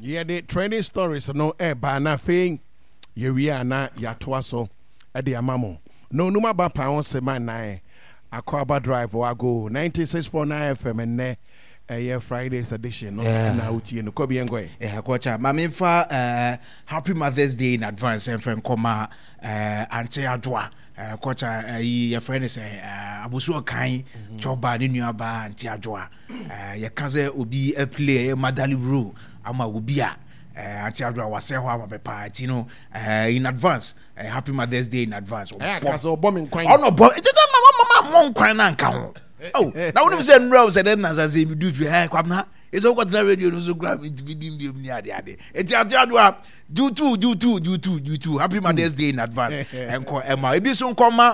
Yeah, the trending stories no bana fing ye na yatwaso at the amamo. No numa ba pa on se man nine. Akwaba Drive wago 96.9 FM and ne Friday's edition. No, na uti no kobi engwe. Kocha, mamimfa happy Mother's Day in advance and friend koma Auntie Adwa. Kocha your friend is abusu kan choba ni nuaba Auntie Adwa. Ye kaze obi a play madali ru ama ubia. Auntie Adwa was say how my you know in advance. Happy Mother's Day in advance. Kaso bombing coin. Oh no, bomb. It's just mama coin and count. Oh, now when you say Rose and then as I say, do if you have come now. It's all got the radio no so grab it to be dim. It's do two. Happy Mother's Day in advance. And call Emma. It be soon come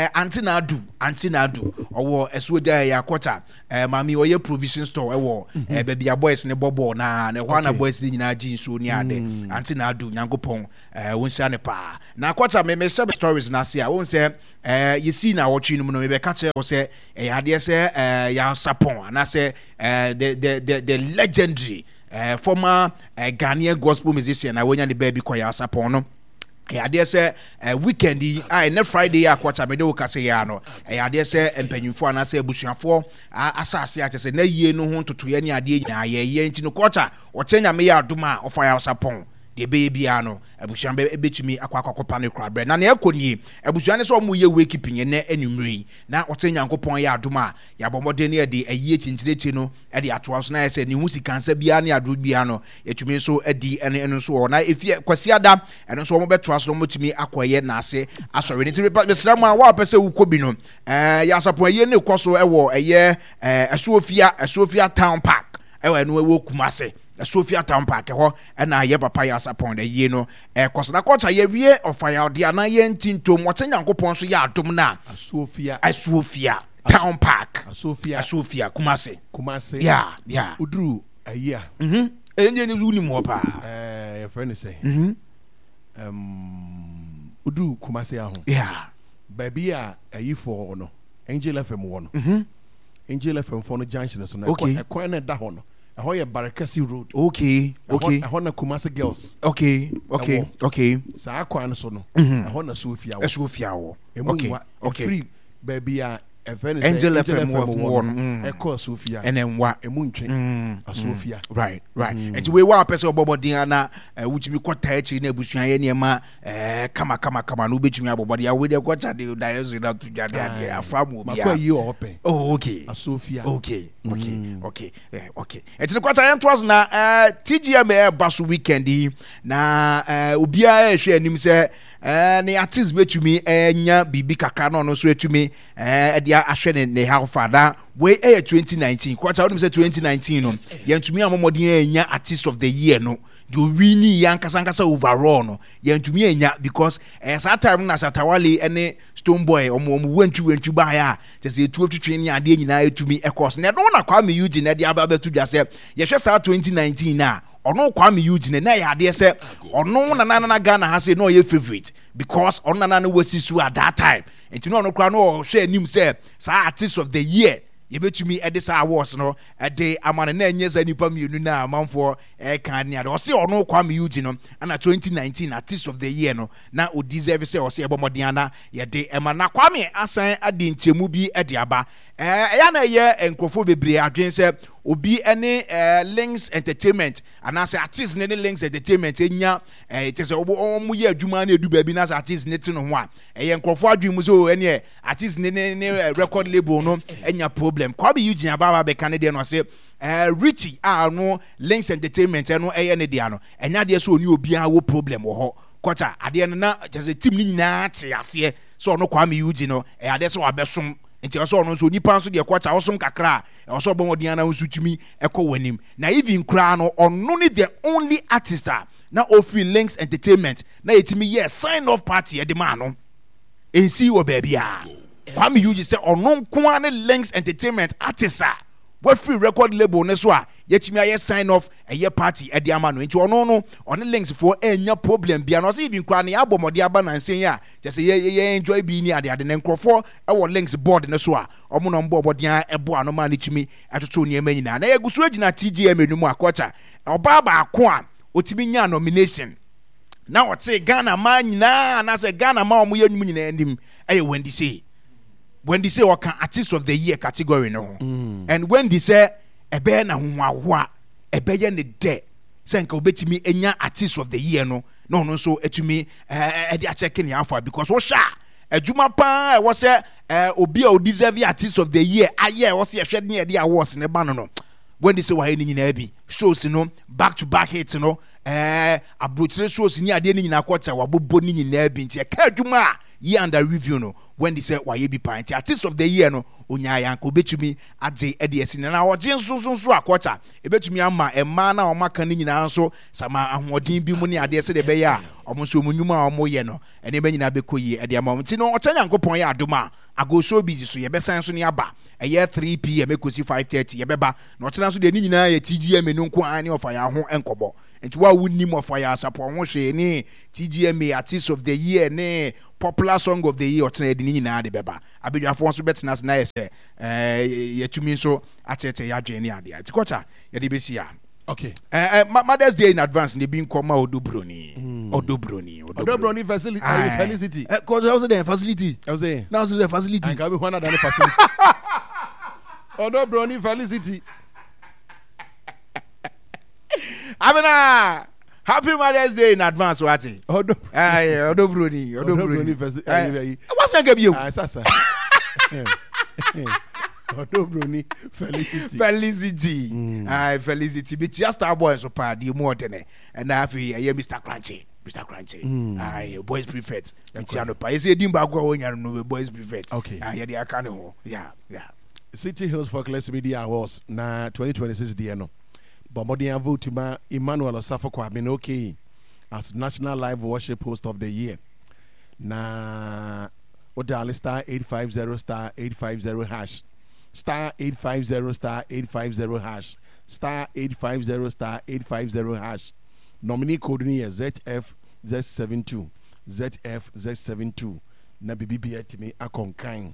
Antinadu. Or a sweater ya quarter. Mammy or your provision store. Or baby a boys in a bobo na and one of boys in a jeans so near the Antinadu, Yangopong, Winsanepa. Now, quarter may some stories Nasia. I won't say, you see now watching maybe catcher or say, I dare say, ya sapon. And I say, the legendary former Ghanaian gospel musician I went on the baby choir sapono. I dare say weekendy next Friday a quarter me do kase ya no I dare say empanyimfo na say busuafo asase a say na yie no ho totoye ne ade nyina ye nti no quarter o chenya me ya adoma of fire sapon de baby ano abusuan be betumi akwakopa ne kra bre na na ekoni abusuan so mo ye wake keeping ne anumri na ote nyankopon ya adoma ya bomode ne de ayie chinchirechi no e de atoa so na ye se ne hu sikansa bia ne ado bia no yetumi so adi ene so na efie kwasiada ene so mo betoa so mo tumi akoye na ase asore ne ti besram a wa pese wukobi no ya sapon ye ne koso ewo eye Asuofia Town Park ewo eno ewo Kumase Asuofia Town Park ho na ye papa ya sapon da ye no kwasana kwacha ye wie ofaya de ana ye ntintom wotenyankopon so ya adom na Asuofia Town Park Asuofia Kumase yeah udru ayia enye ni uni mo pa your friend say udru Kumase aho yeah baby a ayi for no Angel FM one Angel FM for no junction so na ekwan na da ho no ho ye Barakasi Road okay ho na Kumase Girls okay sa akwan so no ho na Asuofia wo okay free baby a Angel FM one Eko Asuofia and then what emu ntwe Asuofia right enti we wa person obobodin na wuchimi kwota echi na ebusuan ye niema kama no betumi abobodi ya we de kwota de direction na to jade ade afamu bia makwa yi open okay Asuofia okay enti ne kwota yen twas na TGM basu weekend na obia ehwe anim se ne artist betumi nya bibi kakra no so etumi dia ahwe ne how father we 2019 kwata wonu say 2019 no yentumi amomodin enya artist of the year no do really yankasa overall no yentumi enya because that time na Satawale ene Stone Boy omo wentu ba ya just etu twetwe ne ade nyina etumi ekos na do na Kwame Eugene na dia ababetu dwa se ye hwe sa 2019 na ono Kwame Eugene na ya ade se ono na Ghana ha se no ye favorite because ono na wasisu at that time enti no kra no hwe anim se sa artist of the year yebetumi edisa awards no ede amane na enyeza nipa mienu na amanfo kan ne ade o se ono Kwame Eugene no na 2019 artist of the year no na o deserve se o se ebomodian na yede ema na Kwame asan ade ntiemu bi ede aba ya na ye enkrofo bebre adwen se obi ene Links Entertainment anase artist ne Links Entertainment enya tese omu ye adwuma na edu ba bi na artist ne ti no ho a ye enkrofo adwen mu so ene artist ne record label no enya problem Kwame Eugene ababa be Canada no se Richie no Links Entertainment no ne dia no enya de so oni obi a wo problem wo ho kocha ade na tese team ni nyina te ase so no Kwame Eugene no ade so abesom enti oso no so nipa nso de kwacha osom kakra oso bomodian na nsutumi ekowanim na even kra no ono ne the only artist na ofri Links Entertainment na yetimi yes sign off party e de ma no ensi wo baby a Kwame Eugene say ono nko ne Links Entertainment artist what free record label ne so a yetimi aye sign off eye party e de ama no enti ono no on Links for enya problem bia no so even kra ne abomodi aba na nsen ya just ye enjoy bi ni ade ne nkrofo e wo Links board ne so a omo no mbo obodian ebo anoma ne timi atoto ne ema nyina na ye gusu agina TGM enum akocha oba ba ako a otimi nya nomination na wɔte Ghana man nyinaa na sɛ Ghana man ɔmo yɛ nyum nyinaa ndim ɛyɛ Wendy say wɔka artist of the year category no and Wendy say ɛbɛyɛ na hohoahoa ɛbɛyɛ ne dɛ sɛ nka obetimi enya artist of the year no na ɔno nso etumi ɛde akyɛke ne afa because wɔhwɛ adwuma paa ɛwɔ sɛ obi a deserve artist of the year ayɛ ɛwɔ sɛ yɛhwɛ ne yɛde awards ne ba no Wendy say wahɛ ne nyinaa bi shows no back to back hits no abrokyire shows ni adeɛ ne nyinaa kɔkya wabobɔ ne nyinaa bi nti ɛka adwuma a year under review no Wendy say wayɛ bi paa nti artist of the year no onyaa yanka obetumi agye ɛde asi na wɔgye nso akɔkya ebetumi ama ɛmaa na ɔmo aka ne nyinaa nso sama ahoɔden bi mu ne adeɛ sɛ de bɛyɛ a ɔmo nso ɔmo nnwuma a ɔmo yɛ no ɛne bɛ nyinaa bɛkɔ yie ɛde ama ɔmo nti no ɔkyɛ nyankopɔn yɛ adom a agoso bi so yɛbɛsan so ne aba ɛyɛ 3pm ekosi 5:30 yɛbɛba na ɔkyena nso de ne nyinaa yɛ TGM no nko ani ɔfa yɛ ho nkɔbɔ nti wa wunnim ɔfa yɛ asapɔ ho hwee ne TGM artist of the year ne popular song of the year ɔkyena de ne nyinaa de bɛba abedwafoɔ nso bɛtena se na yɛ sɛ yɛtumi nso akyɛkyɛ yɛ adwene ne adeɛ nti kɔkya yɛde bɛsi a okay Mother's Day in advance ne bi nkɔma odobroni facility felicity coach also the facility I was saying now also the facility and can be one of the facility odobroni felicity Abena happy Mother's Day in advance wati odobroni what's that give you sasa odobroni felicity felicity but just our boys so pa the more than and I feel Mr. Crunchy boys prefect Tiano pa is edimba go onya no boys prefect okay the account yeah City Hills Folkless Media Awards na 2026 dear no Bomodian vote to ma Emmanuel Osafo been okay as National Live Worship Host of the Year. Na Odali star 850 star 850 hash star 850 star 850 hash star 850 star 850 hash. Nominee code ni ZF Z72 ZF Z72 na BBB etimi akonkan.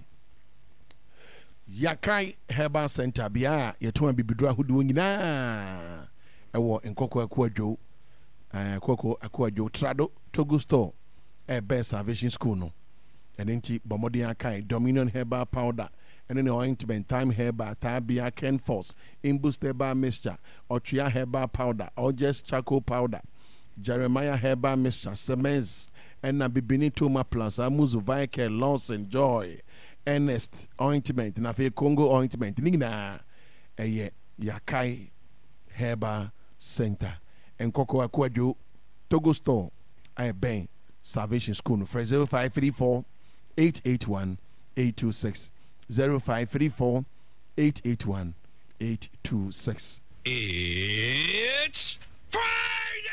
Yakai Herbal Center bia yeto bibidura hudu nyina ewo nkoko akwadwo koko akwadwo trado Togo store Best Salvation School no enenti bomodi akai Dominion Herbal Powder and ointment time herbal tabia Ken Force Imboost Herbal Mixture Otria Herbal Powder or just charcoal powder Jeremiah Herbal Mixture Semens and na bibini toma plus amuzu Viker Lawson Joy Ernest ointment na fe Congo ointment nina Yakai Herbal Center Nkoko akwadwo Togo store Ben Salvation School no 0534 881 826 0534 881 826. It's